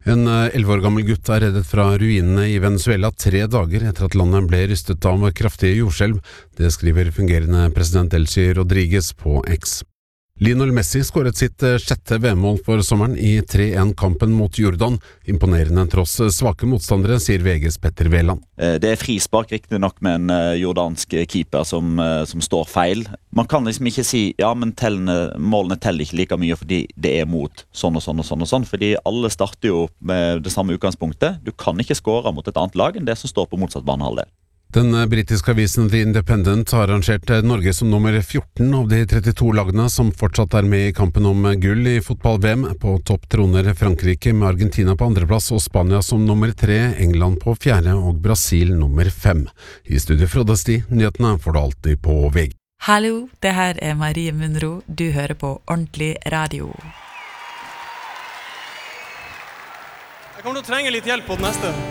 En 11 år gammel gutt reddet fra ruinene I Venezuela 3 dager etter at landet ble rystet av kraftige jordskjelv. Det skriver fungerende president Delcy Rodriguez på X. Lionel Messi skåret sitt 6. VM-mål for sommeren I 3-1-kampen mot Jordan. Imponerende tross svake motstandere, sier VGs Petter Veland. Det frispark riktig nok med en jordansk keeper som står feil. Man kan liksom ikke si, ja, men målene teller ikke like mye fordi det mot sånn og sånn og sånn og sånn, fordi alle starter jo med det samme utgangspunktet. Du kan ikke skåre mot et annet lag enn det som står på motsatt banehalvdel. Den britiske avisen The Independent har arrangert Norge som nummer 14 av de 32 lagene som fortsatt med I kampen om gull I fotball-VM. På topp troner Frankrike med Argentina på andreplass og Spania som nummer 3, England på 4. og Brasil nummer 5. I studio Frode Sti, nyhetene får du alltid på VG. Hallo, det her Marie Munro. Du hører på Ordentlig Radio. Jeg kommer til å trenge litt hjelp på den neste.